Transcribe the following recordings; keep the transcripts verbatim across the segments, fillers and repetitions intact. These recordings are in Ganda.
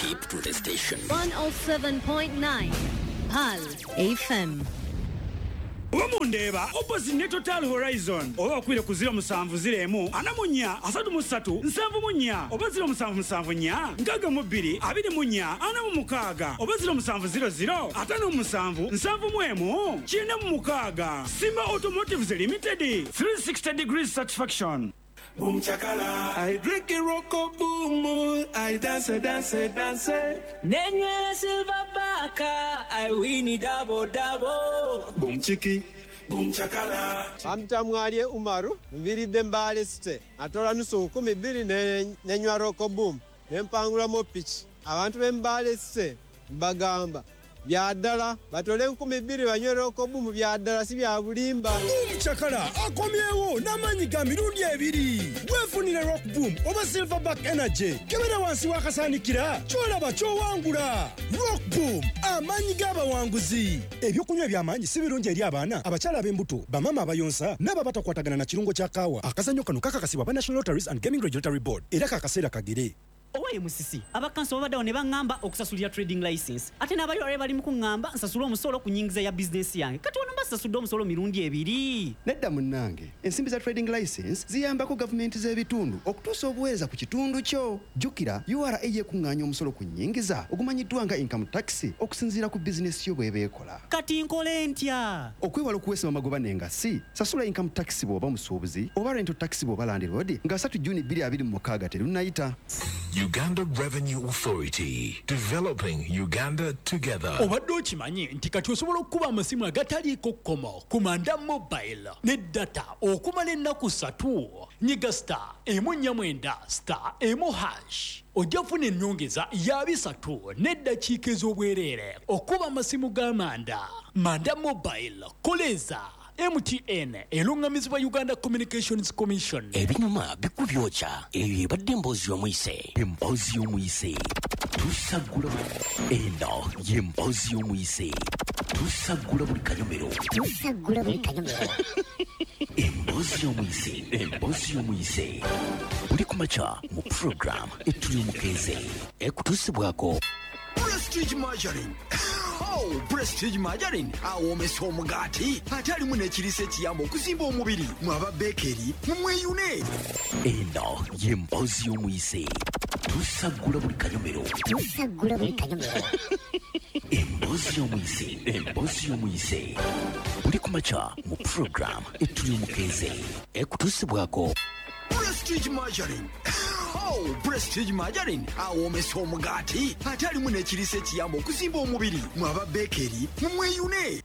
Keep to the station. one oh seven point nine Pal F M. Wamundeba opposite Total Horizon oba kwire kuzira musanvu ziremu anamunya asatu musatu nsanvu munya oba zira musanvu musanvu nya ngaga mubiri abiri munya anamu mukaga oba zira musanvu zero zero atano musanvu nsanvu mwemu chine mu mukaga Simba Automotives Limited three sixty degrees satisfaction. Boom chakala, I drink a rocko boom, I dance, dance, dance. Nenye silver baka, I win it double double. Boom chiki, boom chakala. Amtamwaliye Umaru, mviridde mbale site. Atola nusu kumi biri ne nenywa rocko boom. Nempangula mo pitch. Abantu bembale site bagamba. Byadala batole nkumi bbiri banywe rocko boom byadala si bya bulimba. Chakala akomyewo namanyi ga mirundi ebiri wefunire rock boom oba silverback energy kebera wansi wakasanikira kyolaba kyowangula rock boom amanyi g'abawanguzi ebyokunywa ebyamanyi si birungi eri abaana abakyala ab'embuto bamama abayonsa n'aba batakwatagana na kirungo kya kaawa akazannyo kano kakakasibwa ba National Lotteries and Gaming Regulatory Board era kakaseera kagere. Owaye musisi abakanso babadde ne bangamba okusasulira trading license ate n'abali wale bali mu kungamba nsasula omusolo ku nyingiza ya business yange kati wano mbasasudde omusolo mirundi ebiri. Nedda munnange ensimbi za trading license ziyambako gavumenti z'ebitundu okutuusa obuweereza ku kitundu kyo. Jjukira U R A yekuŋŋaanya omusolo ku nyingiza ogumanyiddwa nga income tax okusinziira ku bizinesi yo bw'eba ekola. Kati nkole ntya? Okwewala okuweesa amagoba n'engassi sasula income tax bw'oba musuubuzi oba rental tax bw'oba landlord nga three June twenty twenty-six terunnayita. Uganda Revenue Authority, developing Uganda together. Obadde okimanyi nti kati osobola okuba amasimu agataliiko kkomo ku Manda Mobile ne data okumala ennaku ssatu. Nyiga star emu nnya mwenda star emu hash. Ojja kufuna ennyongeza ya bisatu n'eddakiika ez'obwereere okuba amasimu ga Manda. Manda Mobile koleza M T N elungamizibwa Uganda Communications Commission. Ebinyuma bikubyokya eyo ebadde emboozi y'omuyise emboozi y'omuyise tusagula eno y'emboozi y'omuyise tusagula buli kanyomero tusagula buli kanyomero emboozi y'omuyise emboozi y'omuyise buli kumakya mu program etuli omukeeze ekutuusibwako Prestige Margarine. Oh, Prestige Margarine. Awomesa omugati. Ate alimu n'ekiriisa ekiyamba okuzimba omubiri. Mwaba bakery mumweyune. Eno y'emboozi y'omuyise tusagula buli kanyomero tusagula buli kanyomero emboozi y'omuyise emboozi y'omuyise buli kumakya mu program etuli omukeeze ekutuusibwako Prestige Margarine. Oh, Prestige Margarine. Awomesa omugati. Ate alimu n'ekiriisa ekiyamba okuzimba omubiri. Mwaba bakery mumweyune.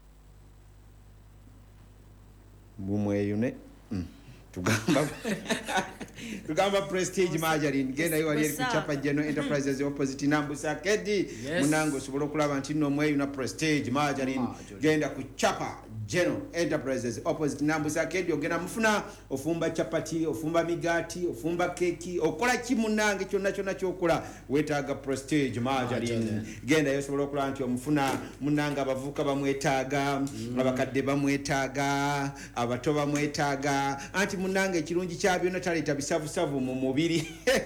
Mumweyune. Mm. Tugamba tugamba Prestige Margarine genda yo ali kuchapa General Enterprises opposite Nambusa Kedi munango sobola kulaba nti no mweyuna Prestige Margarine genda kuchapa General Enterprises opposite Nambusa Kedi ogenda mufuna ofumba chapati ofumba migati ofumba keki okola kimunange kyonna kyonna kyokola wetaaga Prestige Margarine genda yo sobola kulaba nti omufuna munanga abavuka bamwetaaga mm. abakadde bamwetaaga abato bamwetaaga anti munanga ekirungi kyabyo nataleta bisavusavu mu mubiri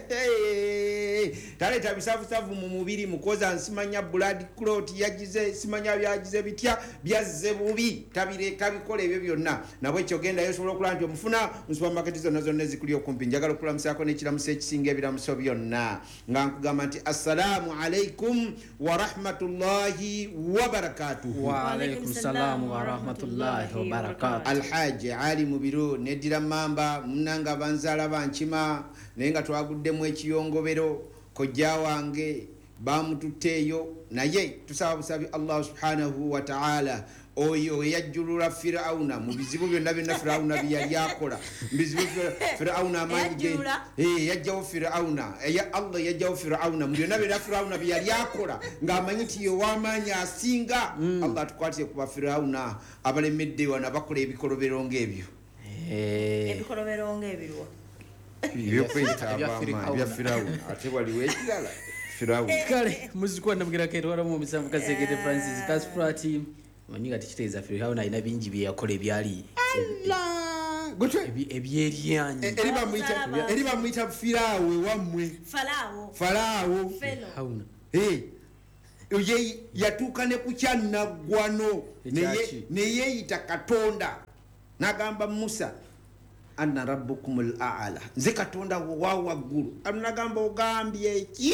taleta bisavusavu mu mubiri mukoza nsimanya blood clot yagize simanya byagize bitya byazze bubi tabire tabikola ebyo byonna nabwe kyogenda yosobola okulanti omufuna mu supermarket zonna zonna ezikuli okumpi njagala okulamusako n'ekiramuso ekisinga ebiramuso byonna nga nkugamba nti assalamu alaikum wa rahmatullahi wa barakatuhu. Wa alaikum salam wa rahmatullahi wa barakatuhu. Alhaji Ali Mubiru nedira mamba munanga banzala bankima nenga twaguddemu ekiyongobero kojja wange bamututeeyo naye tusaba busabi Allah subhanahu wa ta'ala oyo yajjulula Firauna mu bizibu byonna byonna Firauna byali yakola bizibu Firauna amanyi eh yajjawo Firauna ya Allah yajjawo Firauna mu byonna byonna Firauna byali yakola ng'amanyi ti yo wamanya asinga Allah tukwatire kuba Firauna abalemedde wana bakola ebikolobero ng'ebyo eh ebikolobero ng'ebirwa byo kwita abama bya Firauna ate waliwo ekirala Firauna kale muzikwana bwira kete wala mu misanvu kazegede Francis Kasprati maniga tikiteza Firauna ina bingi bye yakola ebyali Allah gotwe ebyeryanyi eriba muita eriba muita Firawe wamwe Farao Farao Firauna eh oye yatuuka ne ku kyanaggwano neyeeyita katonda n'agamba Musa anna rabbukumul aala nze katonda wa waggulu nagamba ogambye eki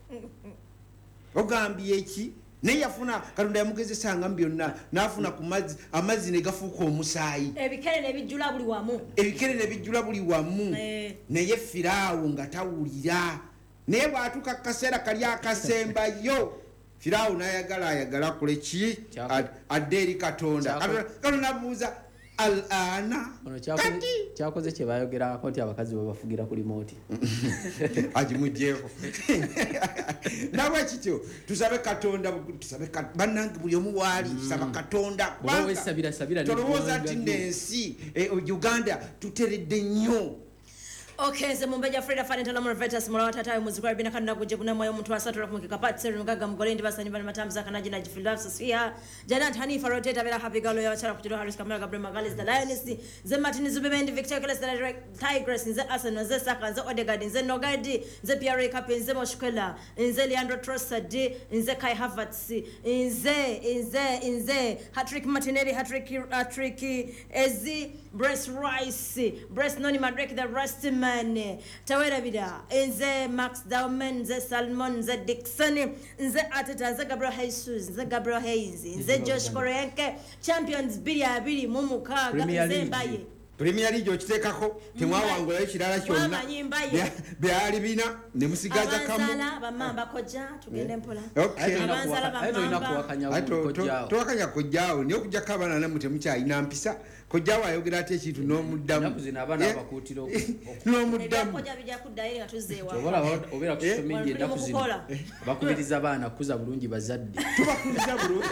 ogambye eki naye yafuna katonda yamugezesanga mu byonna n'afuna ku mazzi amazzi ne gafuuka omusaayi ebikere ne bijjula buli wamu ebikere ne bijjula buli wamu naye Firaawo nga tawulira naye bw'atuuka kaseera kali akasembayo Firaawo n'ayagala ayagala kule ki adde eri katonda katonda abuuza al-ana kati kyakoze kye bayogerako nti abakazi babafugira ku remote agimugjeeko nawe kityo tusabe katonda tusabe bannange buli omu waali tusaba katonda tolowooza nti n'ensi Uganda tuteredde nnyo. Okay, ze mumbeja Frida Fanny Tala Morvetas Mura Tata muzikwa bina kana kujebuna moyo mtu asatu kumukika pat seru ngaga mgole ndi basani bana matamza kana jina jifilafsa sia jana Hanifa Roteta bila happy galo ya wachara kutiro Harris Kamara Gabriel Magales the Lioness ze Martin Zubemendi Victor Keles the Tigress nze Arsenal nze Saka nze Odegaard nze Nogadi nze Pierre Capin nze Moshkwela nze Leandro Trossard nze Kai Havertz nze nze nze Patrick Martinelli Patrick Patrick Ezi Brace Rice Brace Noni Madrek the Rusty man Tawera bida nze Max Dauman nze Salmon nze Dixon nze Ateta nze Gabriel Jesus nze Gabriel Hayes nze Josh Korenke champions bili abili mumu kaga nze Mbaye Premier League okiteekako temwawangula ekirala kyonna byali bina ne musigaza kamu abansala bamamba kojja tugende mpola abansala bamamba towakanya kojjaawo naye okujjako abaana namwe temukyalina mpisa kojjaawo ayogera ate ekintu n'omuddamu n'omuddamu obeera ku social media ennaku zino bakubiriza abaana kuza bulungi bazadde tubakubiriza bulungi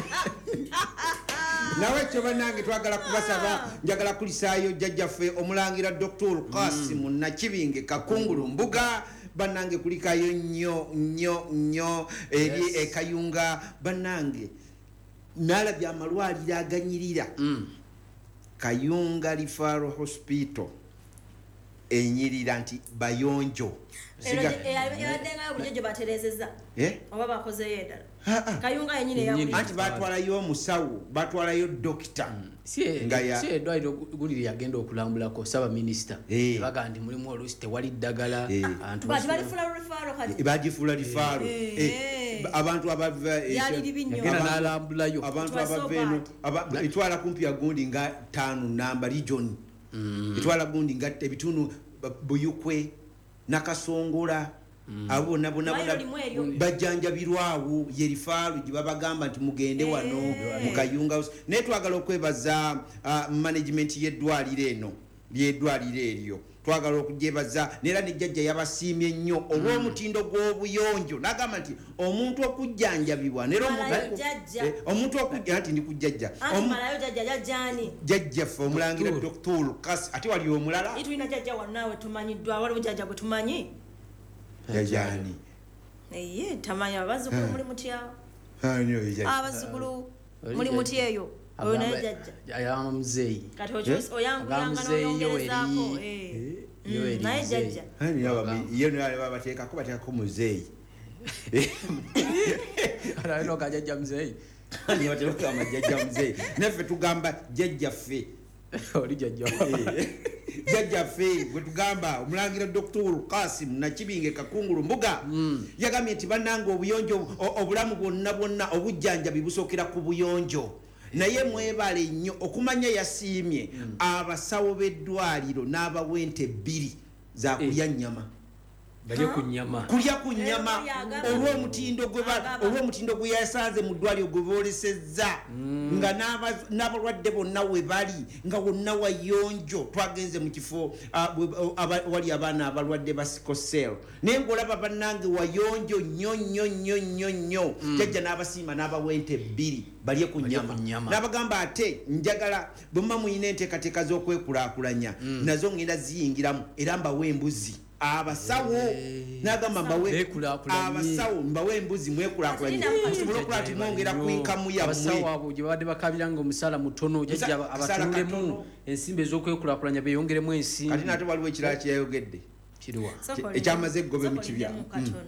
nawe kyo bannange twagala kubasaba njagala kulisaayo jjajjaffe omulangira Doctor Qasim Nakibinge Kakungulu Mbuga bannange kulikayo nnyo nnyo nnyo eri ekayunga bannange nalabya amalwaliro aganyirira Kayunga Referral Hospital enyirira nti bayonjo eradenga bujeje baterezeza eh oba bakoze yeda Kayunga yenyine yawe anti batwala yo musawo batwala yo doctor ngaya sie dwairo guliri yagenda okulambula ko saba minister bagandi mulimu oluste wali dagala antu bali bali fula referral kati baji fula referral eh abantu abava yagenda nalambula yo abantu abaveno itwala kumpi agundi nga tano namba region itwala gundi nga ebitunu Buyukwe Nakasongola abo nabo nabo bajjanjabirwawo yerifaru gibabagamba nti mugende wano mukayunga ne twagala okwebaza management yeddwaliro eno yeddwaliro eryo twagala okujebaza nera nejjajja yabasiimye nnyo olw'omutindo gw'obuyonjo nagamba nti omuntu okujjanjabibwa nera omuntu okujja nti ndi kujjajja omalayo jajja jajjani jajjaffe omulangira Doctor Kas ati wali omulala itulina jajja wannawe tumanyiddwa waliwo jajja gwe tumanyi jajjani eye tamanya abazukulu muri mutyawo abazukulu muri mutyeyo oyo naye jajja ayama muzeyi kati okyusa oyanguyanga n'oyongerezako naye jajja iyo niyo bateekako bateekako muzeyi araino kajajja muzeyi niyo bateekako amajjajja muzeyi naffe tugamba jajjaffe oli jajja jajjaffe gwe tugamba omulangira Doctor Qasim Nakibinge Kakungulu Mbuga yagambye nti bannange obuyonjo obulamu bwonna bwonna obujjanjabi busookera ku buyonjo naye mwebale nnyo okumanya yasiimye abasawo b'eddwaliro n'abawente bbiri za kulya nnyama balye ku nnyama kulya ku nnyama olw'omutindo gwe olw'omutindo gwe yasanze mu ddwaliro gwe boolesezza nga n'abalwadde bonna we bali nga wonna wayonjo twagenze mu kifo wali abaana abalwadde ba sikosel naye ng'olaba bannange wayonjo nnyo nnyo nnyo nnyo nnyo jajja n'abasiima n'abawente bbiri balye ku nnyama n'abagamba ate njagala bwe muba muyina enteekateeka z'okwekulaakulanya nazo ngenda ziyingiramu era mbawe embuzi abasawo nagamba mbawe abasawo mbawe embuzi mwekulakulanye tusobola okukola ti mwongera ku inkamu yammwe abasawo abo gye babadde bakabiranga omusala mutono jajja abatunulemu ensimbi ez'okwekulakulanya beeyongeremu ensimbi kati nate waliwo ekirala kyeyayogedde kiriwa ekyamaze eggobe mu kibya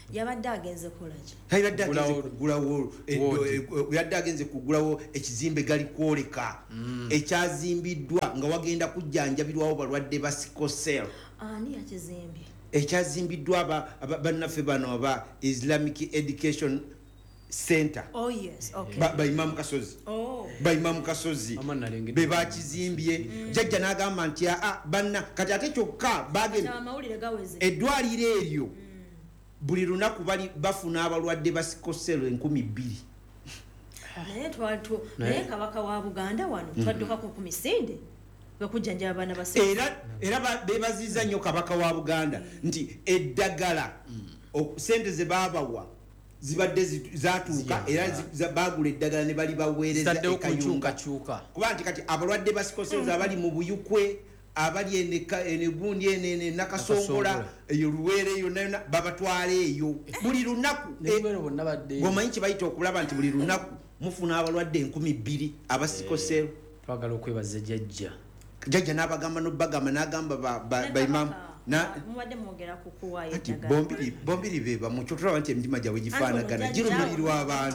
yabadde agenze kulaki yabadde agenze kugulawo yabadde agenze kugulawo ekizimbe gali kwoleka ekyazimbiddwa nga wagenda kujjanjabirwawo balwadde ba sikosel ani yakizimbye ekyazimbiddwa bannaffe bano aba Islamic Education Center. Oh yes, okay. Ba, ba Imam Kasozi. Oh. Ba Imam Kasozi. Be bakizimbye. Mm. Jajja n'agamba nti a banna kati ate kyokka bage amawulire gaweze. Eddwaliro eryo. Mm. Buli lunaku bali bafuna abalwadde ba sikoselo enkumi bbiri. Naye twatu naye kabaka wa Buganda wano twadduka ku kumisinde. Bakujjanja abana base. Era era bebaziza nnyo kabaka wa Buganda nti eddagala sente ze babawa zibadde zatuuka era bagula eddagala ne bali baweereza ekayunga kuba nti kati abalwadde basikoseza abali mu buyukwe abali enegundi ene nakasongola eyo luweere yonna babatwala eyo buli lunaku gomanyi kibayita okulaba nti buli lunaku mufuna abalwadde enkumi bbiri abasikosero twagala okwebaza jjajja jjajja n'abagamba n'obagamba n'agamba baimamu na muwadde mwogera kukuwa ati bombiri bombiri beba mucho tulaba nti emitima jawe gifaanagana girumirirwa abantu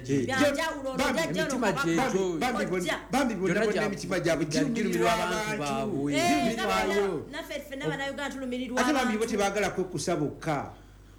emitima jejo bambi bonna bonna emitima jawe girumirirwa abantu naffe ffe n'abannayuganda tulumirirwa ate bambi bo tebaagala kwekusaboka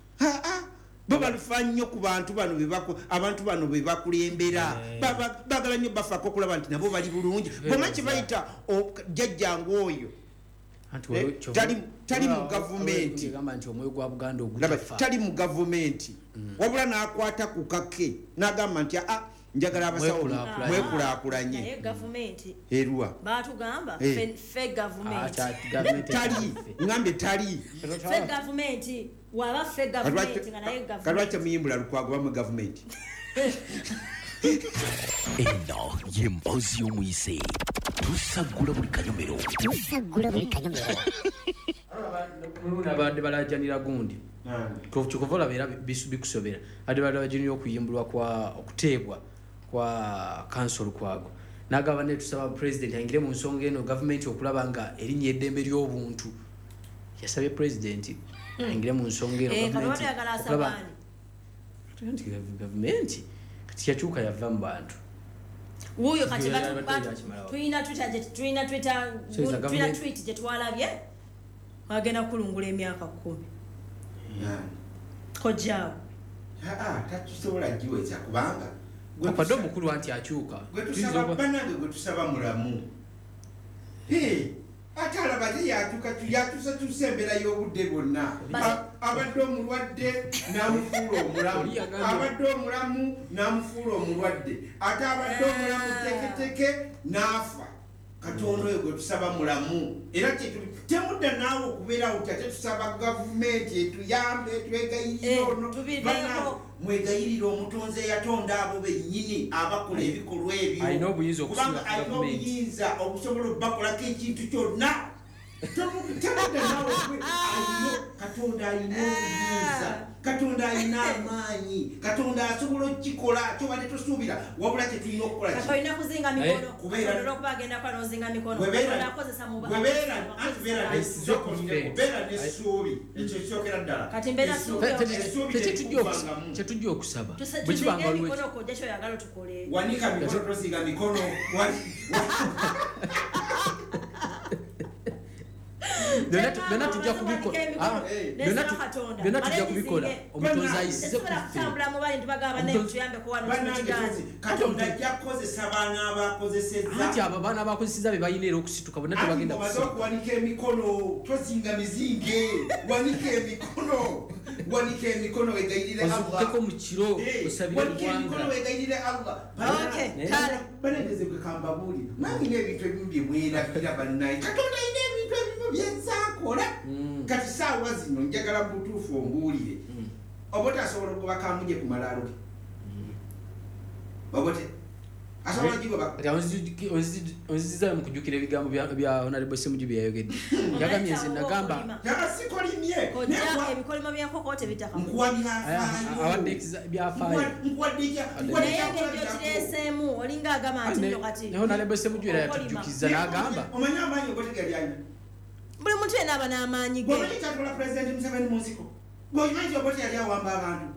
bo balufa nnyo ku bantu bano abantu bano be bakulembera baagala nnyo bafaako okulaba nti nabo bali bulungi bomanyi kibayita jjajjangu oyo tali tali mu government gamba nti omwoyo gwa Buganda ogutafa tali mu government wabula n'akwata ku kake n'agamba nti a njagala abasawo mwekulaakulanye naye government erwa baatugamba fe government tali ngambe tali fe government waba fe government nga naye government kalwacha muyimbula lukwago bamu government eno yembozi y'omuyise tusagula buli kanyomero tusagula buli kanyomero abadde balajanira gundi kyokuvola beera bikusobera ate badde bajinira okuyimbulwa kwa okuteebwa kwa kansolo kwago nagamba ne tusaba president ayingire mu nsonga eno government okulaba nga erinnya eddembe ly'obuntu yasabye president ayingire mu nsonga eno government kati yakyuka yava mu bantu wuyo kati tuyina tuyina tuyina tweet gye twalabye agenda kulungula emyaka kumi kojjaawo tatusobola giweza kubanga apadde omukulu anti akyuka banange gwe tusaba mulamu ate alaba te yakyuka yatusa tusembera y'obudde bwonna abadde omulwadde n'amufuula omulamu abadde omulamu n'amufuula omulwadde ate abadde omulamu teketeke n'afa katonda oyo gwe tusaba mulamu era temudda naawe okubeera uti ate tusaba gavumenti etuyambe twegayirire ono mwegayirire omutonzi eyatonda abo bennyini abakola ebikolwa ebyo alina obuyinza kubanga alina obuyinza okusobola okubakolako ekintu kyonna temudda naawe katonda alina obuyinza katonda alina amaanyi katonda asobola okukikola kyobadde tosuubira wabula kyetulina okukolakolina kuzinga mikono kubeera okubagenda kwa nozinga mikono akozesa mubeera n'essuubi ekyo kyokera ddala kati mbeera kyetujja okusaba tuzinga emikono kojja kyoyagala tukole wanika mikono tozinga mikono byonna tujja kubikola byonna tujja kubikola omutonzi ayisize katonda ajja kukozesa baana abakozesezza anti abo baana abakozesezza be balina era okusituka bonna tebagenda kuwanika emikono tozinga mizinge wanika emikono wanika emikono wegayirire ozukeko mu kiro osabire emikono wegayirire Allah balendeze gwe kambabuli mwangina ebintu ebimu bye mwerabira bannaye katonda alina ebintu ebimu byenzakola kati saawa zino njagala butuufu ombuulire oba tasobola okuba kamuje ku malaalo ge oba te asobola gigoba onziza mu kujjukira ebigambo bya honorable Ssemujju bye yayogedde yagambye nze nagamba sikolimye ebikolimo byenkoko tebitaka awadde byafaayo naye ng'ebyo kireeseemu olinga agamba nti nno kati honorable Ssemujju era yatujjukiza n'agamba omanyi amaanyi ogotegalyanyi buli muntu yena aba n'amaanyi ge bwomanyikatola president Museveni mu nsiko bwomanyi oboti yali awamba abantu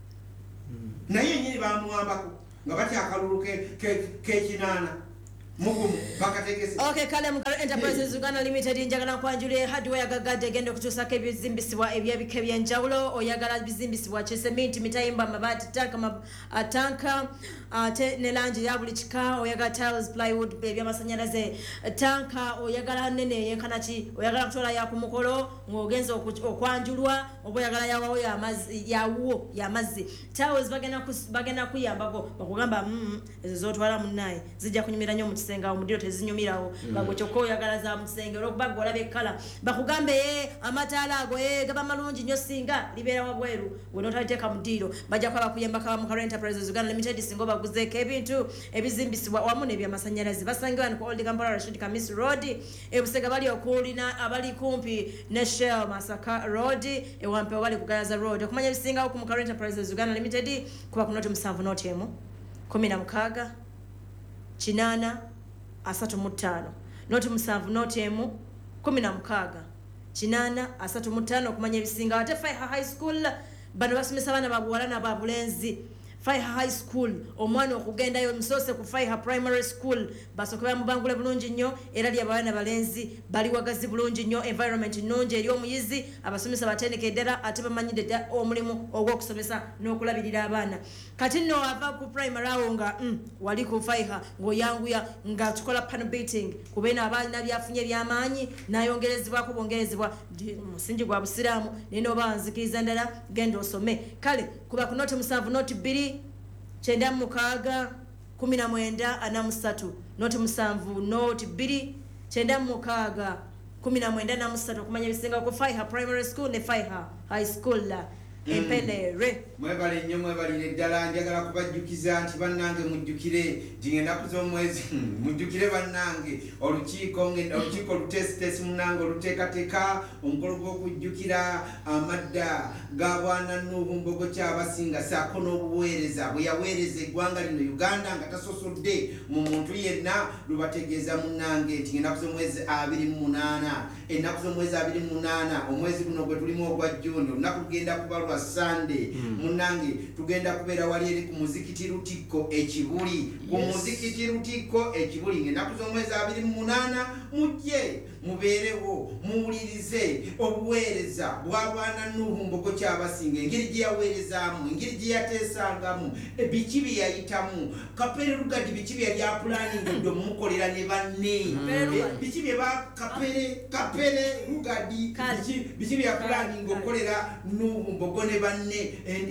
naye nyini bamuwambako nga batya akalulu kekinaana mugumu bakategese. Okay, kale Mugalo Enterprises Uganda Limited njagala kwanjula hardware gagadde gende kutusaka ebizimbisibwa ebyabika byanjawulo oyagala bizimbisibwa cement mitayimba mabati tanka tanka ate ne langi ya buli kika oyagala tiles plywood ebyamasanyalaze tanka oyagala nene yenkana ki oyagala kutola ya kumukolo ngogenza okwanjulwa oboyagala yawo ya mazi yawo ya mazi tiles bagena bagena kuyambako bakugamba mm ezo zotwala munnaye zijja kunyumira nnyo mu senga omudiro tezinyumirawo bago kyokko oyagala za musenge olwokubaga olabe kala bakugambe ye amataala ago ye gaba malungi nnyo singa libeera wabweru wenotaliteeka mudiro bajja kuba bakuyamba kaba Mugalo Enterprises Uganda Limited singa baguzeeko ebintu ebizimbisibwa wamu n'ebyamasanyalaze basangibwa ku Old Kampala Rashid Kamis Road ebusega bali okulina abali kumpi ne Shell Masaka Road ewampe wali kugayaza road okumanya bisingawo ku Mugalo Enterprises Uganda Limited kuba kunoti musanvu notemu kumi na mukaaga kinana asatu mutano noti musanvu notemu kumi na mukaaga kinana asatu mutano okumanya ebisinga ate Faiha High School bano basomesa abaana babuwala n'ababulenzi Faiha High School omwana okugendayo musose ku Faiha Primary School basokera mubangule bulungi nnyo era lya baana balenzi bali wagazi bulungi nnyo environment nnungi eri omuyizi abasomesa batendeke ddala ate bamanyide dda omulimu ogw'okusomesa n'okulabirira abaana kati nno ava ku primary awo nga mm, wali ku Faiha ng'oyanguya nga tukola panel beating kubeena abaana byafunye by'amaanyi n'ayongerezebwako bwongerezebwa musingi gwa busiraamu naye n'oba nzikiriza ndala genda osome kale kuba ku noti musanvu noti bbiri kyenda mukaaga kumi na mwenda ana musatu noti musanvu noti bbiri kyenda mukaaga kumi na mwenda na musatu okumanya ebisinga ku Faiha Primary School ne Faiha High School empelere mwebale nnyo mwebalire ddala njagala kubajjukiza nti bannange mujjukire ting'ennaku z'omwezi mujjukire bannange olukiiko olukiiko olutesitesi munnange oluteekateeka omukolo gw'okujjukira amadda ga bwana Nuuhu Mbogo Kyabasinga saako n'obuweereza bwe yaweereza eggwanga lino Uganda nga tasosodde mu muntu yenna lubategeeza munnange nti ennaku z'omwezi abiri mu munaana ennaku z'omwezi abiri mu munaana omwezi guno gwe tulimu ogwa Juni olunaku lugenda kuba Sunday mm. Munange tugenda kubeera wali eri ku muzikiti Lutikko ekibuli ku yes. muzikiti Lutikko ekibuli ng'ennaku z'omwezi abiri mu munaana mujje mubeerewo muwulirize obuweereza bwa bwana Nuuhu Mbogo Kyabasinga engeri gye yaweerezaamu engeri gye yateesangamu biki bye yayitamu Kapere Lugadi biki bye yali apulaninga omumukolera ne banne biki bye ba Kapere Kapere Lugadi biki bye yapulaninga okukolera Nuuhu Mbogo ne banne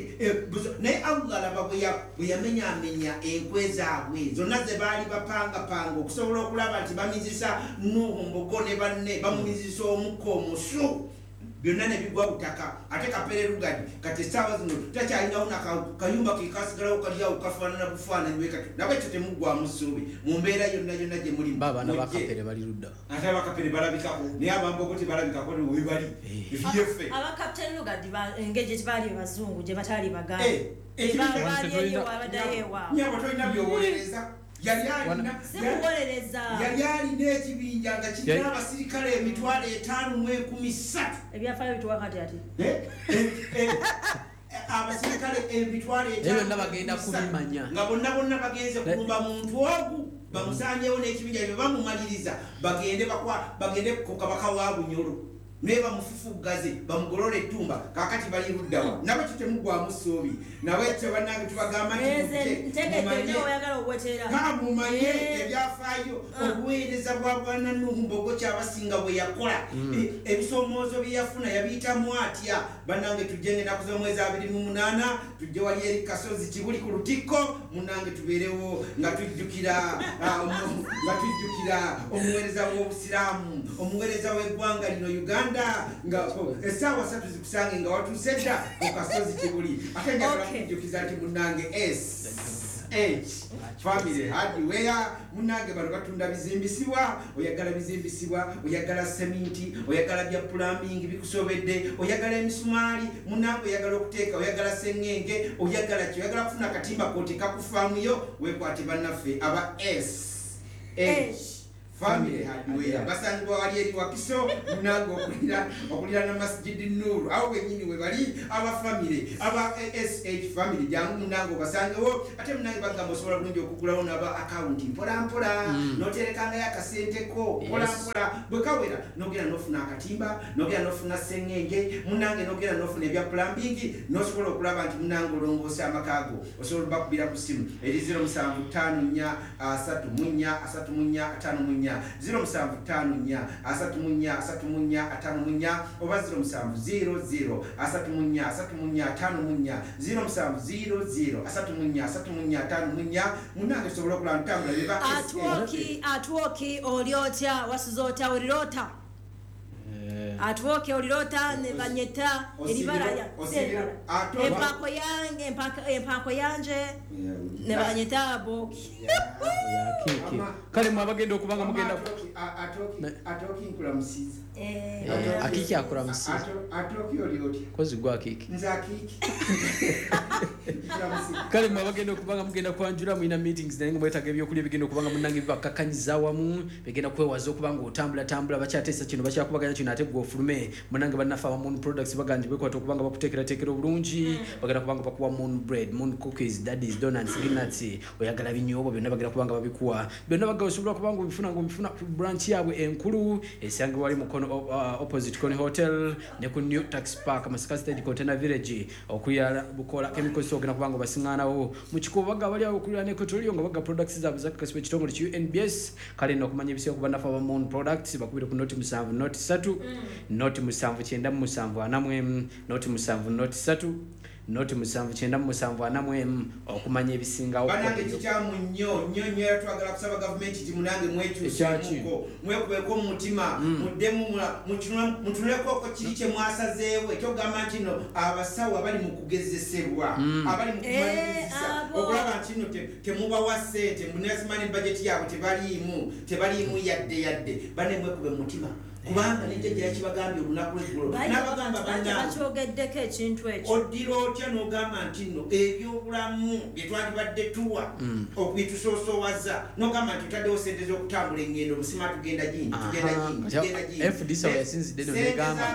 naye Allah laba bwe yamenyaamenya enkwe zaabwe zonna ze baali bapangapanga okusobola okulaba nti bamizisa Nuuhu Mbogo ne banne bamumizisa omukka omusu byonna ne bigwa butaka ate Kapere Lugadi kati essaawa zino takyalinawo nakayumba ke kasigalawo kaliawo kafaanana bufaananyi bwe kati nabwe ekyo temuggwamu ssuubi mu mbeera yonna yonna gye mulimu babaana ba Kapere bali ludda ate abakapere balabikako naye abambogo tebalabikako we bali efiyeffe abakapiteni Lugadi engeri gye tibaali bazungu gye bataali baganda baali eyo wabaddayo ewaabwe nyabo tolina byowolereza yali alina ekibinja nga kirina abasirikale emitwalo etaano mu enkumi ssatu ebyafaayo bituwa kati ati abasirikale emitwalo etaano bagenda kubimanya nga bonna bonna bagenze kulumba muntu ogu bamusanyewo n'ekibinja bye bamumaliriza bagende bagende ku kabaka wa Bunyoro naye bamufufuggaze bamugolole ettumba kakati bali luddawa nabo kyo temuggwamu ssuubi nawe ekyo bannange tubagamba ntimumanye ebyafaayo obuweereza bwa bwana Nuuhu Mbogo Kyabasinga bwe yakola ebisoomoozo bye yafuna yabiyitamu atya bannange tujje ng'ennaku z'omwezi abiri mu munaana tujje wali eri Kasozi Kibuli ku Lutikko munnange tubeerewo nga tujjukira nga tujjukira omuweereza w'obusiraamu omuweereza w'eggwanga lino Uganda nga essaawa ssatu zikusange nga watuuse dda ku Kasozi Kibuli ate njagala kujjukiza nti munnange S H family hardware munnange bano batunda bizimbisibwa oyagala bizimbisibwa oyagala seminti oyagala bya plumbing bikusobedde oyagala emisumaali munnange oyagala okuteeka oyagala sengenge oyagala ki oyagala kufuna katimba kote kakufaamuyo weekwate bannaffe aba S H family hardware basangibwa wali eri wakiso munango okulira okulira na Masjid Nur awo wenyini we bali aba family aba S H family jangu munango basangewo ate munango bagamba osobola bulungi okugulawo naba account mpola mpola noterekanga yakasente ko mpola mpola bwekawera nogera nofuna akatimba nogera nofuna sengenge munange nogera nofuna ebya plumbing nosobola okulaba nti munango olongosa amakago osobola bakubira ku simu eri zero musanvu ttaano nnya asatu mu nnya asatu mu nnya ataano mu nnya zero musanvu ttaano nnya asatu mu nnya asatu mu nnya ataano mu nnya oba zero musanvu zero zero asatu mu nnya asatu mu nnya ataano mu nnya zero musanvu zero zero asatu mu nnya asatu mu nnya ataano mu nnya munange osobola okulaba ntambula beba atwoki atwoki oliotya wasizota olirota atwoke olirota ne banyeta eribaraya empako yange empako yanje ne banyeta boki yakiki kale mwabagenda okubanga mugenda atoki atoki nkula musiza eh akiki akula musiza atoki oliotya kozi gwa akiki nza akiki kale mwabagenda okubanga mugenda kwanjula muina meetings nange mwetaga ebyokulya bigenda okubanga munange bibakakanyiza wamu bigenda kwewaza okubanga otambula tambula bakyatesa kino bakyakubaganya kino ate gwo fulume munange banafa wa moon products bagandi bekwata okubanga bakutekera tekera obulungi bagenda kubanga bakuwa moon bread moon cookies daddies donuts peanuts oyagala binyobo byonna bagenda kubanga babikuwa byonna bagala osobola kubanga bifuna ngo bifuna ku branch yabwe enkulu esange wali mu kono uh, opposite Koni Hotel ne ku New Tax Park Masaka Stage Container Village okuyala bukola chemical store gena kubanga basinganawo mu kikubo baga bali okulira ne kotolio nga baga products zabu zakasibe kitongole ki U N B S kale no kumanya bisiyo kubanafa wa moon products bakubira ku noti musanvu noti satu noti musanvu kyenda musanvu anamwe noti musanvu noti satu noti musanvu kyenda musanvu anamwe okumanya ebisingawo banange kikyamu nnyo nnyo nnyo twagala kusaba government ti munange mwekyusemuko mwekubeko mutima muddemu mutunuleko ko kiri kye mwasazeewo ekyogamba nti no abasawo abali mu kugezesebwa abali mu kumaliriza okulaba nti no temubawa ssente munasimani budget yaabwe tebaliimu tebaliimu yadde yadde bane mwekube mutima kubanga nijja kibagambye olunaku lw'eggulo n'abagamba bakyogeddeko ekintu ekyo oddira otya n'ogamba nti nno ebyobulamu bye twandibadde tuwa okubitusoosoowaza n'ogamba nti tutaddewo sente z'okutambula engendo busima tugenda gindi tugenda gindi tugenda gindi F D C yasinzidde n'egamba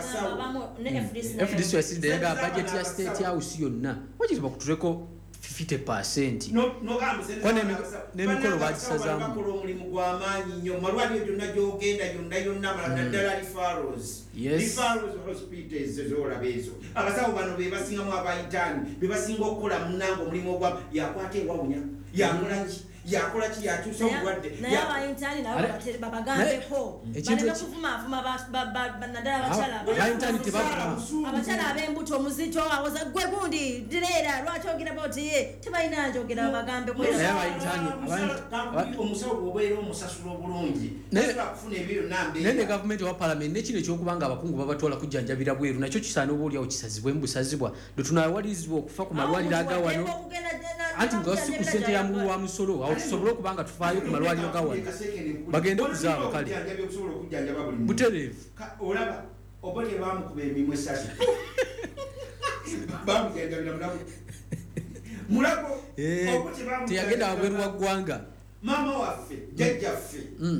F D C yasinzidde n'egamba budget ya State House yonna wajiri bakutuleko fifty percent no no gambe kone nemikolo bagisazamu bakolo omulimu gw'amaanyi nnyo malwaliro gyonna gy'ogenda yonna yonna naddala referrals referrals hospitals z'olaba ezo abasawo bano be basingamu abayitaani be basinga okukola munnange omulimu ogwa yakwata ewawunya yakolaki yakola ki yakyusa obulwadde naye abayintaani nabo babagambeko baleme kuvumaavuma naddala abakyala abakyala ab'embuto omuzito awoza gwe gundi direera lwaki ogera boti ye tebalina njogera babagambeko omusawo bw'obeera omusasula obulungi kufuna ebiro nambe naye ne gavumenti wa palamenti nekino ekyokubanga abakungu babatwala kujjanjabira bweru nakyo kisaana oba oliawo kisazibwe mbusazibwa ndetunawalirizibwa okufa ku malwaliro agawano anti nga si ku ssente ya mulu wa musolo awo tusobole okubanga tufaayo ku malwaliro gawano bagende okuzaabo kale butereevu olaba oba tebamukuba emimwe esatu bamujanjabira mulago mulago teyagenda wabweru wa ggwanga maama waffe jjajjaffe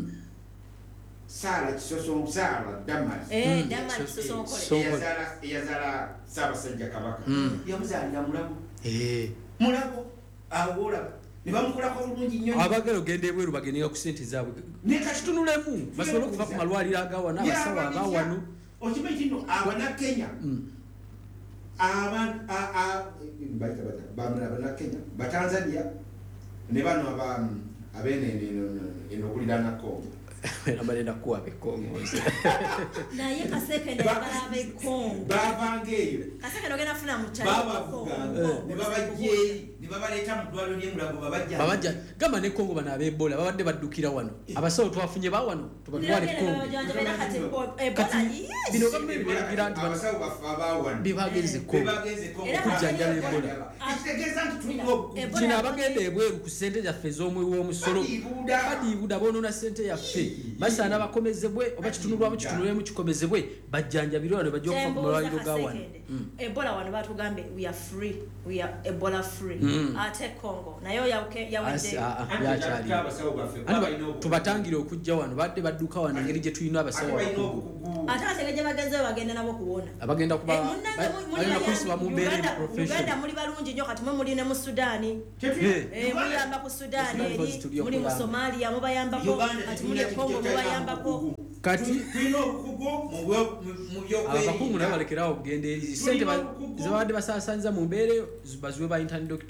Sara kisoso Sara Damas eh Damas kisoso eyazaala eyazaala Ssaabasajja Kabaka yamuzaalira mulago eh mulago awola ne bamukolako bulungi nnyo abagala ogenda ebweru bagendera ku ssente zaabwe kitunulemu basobole okuva ku malwaliro agawa n'abasawo abawano okimanyi kino abanakenya abanakenya batanzania ne bano abenokulirana Kongo abalenda kuwa bekongozi naye kaseke ne balabe Kongo bavanga eyo kaseke nogenda funa mukyalo babavuganga ne babajjeeri ne babaleta mu ddwaliro ly'emulago babajja babajja gamba ne Kongo bano ab'Ebola babadde baddukira wano abasawo twafunye bawano tubatwale Kongo bino gavumenti beragira nti abasawo baffe abawano bebagenze Kongo okujjanjala Ebola ekitegeeza nti tulina obukugu kino abagenda ebweru ku ssente zaffe ez'omwe w'omusolo badiibuda boonona ssente yaffe basaana bakomezebwe oba kitunulwamu kitunulwemu kikomezebwe bajjanjabirwa ne bajja okufa ku malwaliro ga wano. Ebola wano batugambe we are free, we are Ebola free. Ate Congo nayo yawedde yakyali tubatangire okujja wano badde badduka wano engeri gye tulina abasawo ate ate gye bagenze bagenda nabo kuwona abagenda kuba balina kusiba mu mbeera professional. Uganda muli balungi nnyo kati mwe muli ne mu Sudani eh muyamba ku Sudani eri muli mu Somalia mubayambako kati muli e Congo mubayambako kati tulina obukugu mu byokwerinda abakungu nabo balekerawo okugenda eri sente zabadde basaasanyiza mu mbeera baziwe ba internet